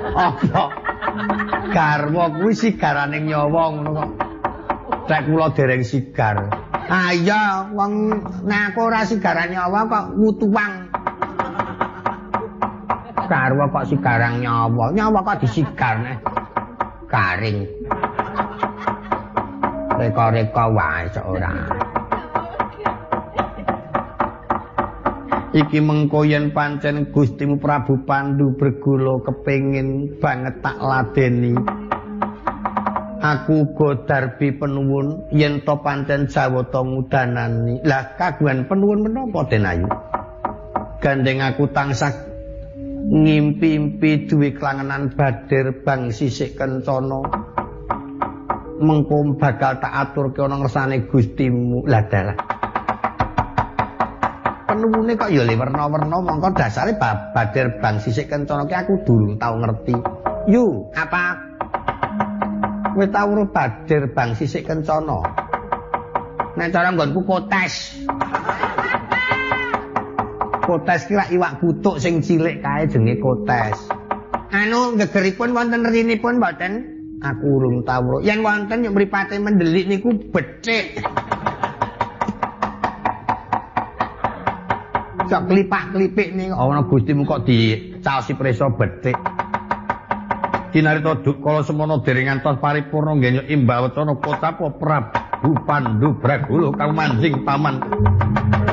Apa? Garwa kuwi sigaraning nyawa ngono kok. Nek kula dereng sigar. Ah iya, wong nek aku ora sigaran nyawa kok wutuwang. Garwa kok sigarang nyawa. Nyawa kok disigar nek garing. Reka-reka wae ora. Iki mengko yen pancen Gustimu Prabu Pandhu Bregala kepengin banget tak ladeni. Aku uga darbi penuwun yen to pancen Jawata ngudanani. Lah kagungan penuwun menapa Den Ayu? Gandeng aku tansah ngimpi-impi duwe klangenan badir bang sisik kencana. Mengko bakal tak aturke ana ngersane Gustimu. Lah dalah. Penuwune kok ya le werna-werna mongko dasare badir bang sisik kencana ki aku durung tau ngerti. Yu, apa? Wis tau weruh badir bang sisik kencana. Nek cara nggonku kotes. Kotes ki lak iwak butuk sing cilik kae jenenge kotes. Anu gegeripun wonten rinipun mboten? Aku urung tau weruh. Yen wonten yo mripate mendelik niku becik. Kok klipak-klipik ning ana Gustimu kok dicaosi prisa becik. Kinarita kala semana dereng ngantos paripurna nggenya imbawetana Kotapa Prabu Pandhu Bregala kang manjing paman.